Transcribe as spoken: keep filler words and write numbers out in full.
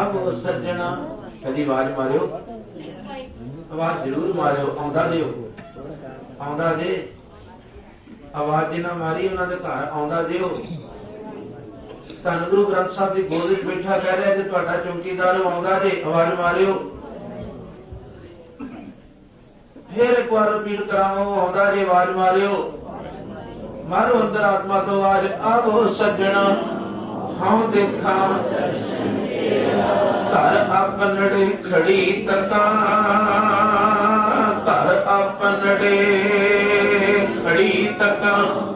ਆਵੋ ਸੱਜਣਾ। ਕਦੀ ਆਵਾਜ਼ ਮਾਰਿਓ, ਆਵਾਜ਼ ਜ਼ਰੂਰ ਮਾਰਿਓ। ਆਉਂਦਾ ਜਿਓ, ਆਉਂਦਾ ਜੇ। ਆਵਾਜ਼ ਜਿੰਨਾ ਮਾਰੀ ਉਹਨਾਂ ਦੇ ਘਰ ਆਉਂਦਾ ਜਿਓ। ਧੰਨ ਗੁਰੂ ਗ੍ਰੰਥ ਸਾਹਿਬ ਦੀ ਗੋਦ ਵਿੱਚ ਬੈਠਾ ਕਹਿ ਰਿਹਾ ਜੇ ਤੁਹਾਡਾ ਚੌਕੀਦਾਰ ਆਉਂਦਾ ਜੇ, ਆਵਾਜ਼ ਮਾਰਿਓ। ਫੇਰ ਇੱਕ ਵਾਰ ਰਿਪੀਟ ਕਰਾਵਾਂ, ਆਉਂਦਾ ਜੇ, ਆਵਾਜ਼ ਮਾਰਿਓ। ਮਾਰੋ ਅੰਦਰ ਆਤਮਾ ਤੋਂ ਆਵਾਜ਼, ਆਵੋ ਸੱਜਣਾ ਹਉ ਦੇਖਾਂ ਧਰ ਆਪਨੜੇ ਖੜੀ ਤਕਾਂ, ਧਰ ਆਪਨੜੇ ਖੜੀ ਤਕਾਂ।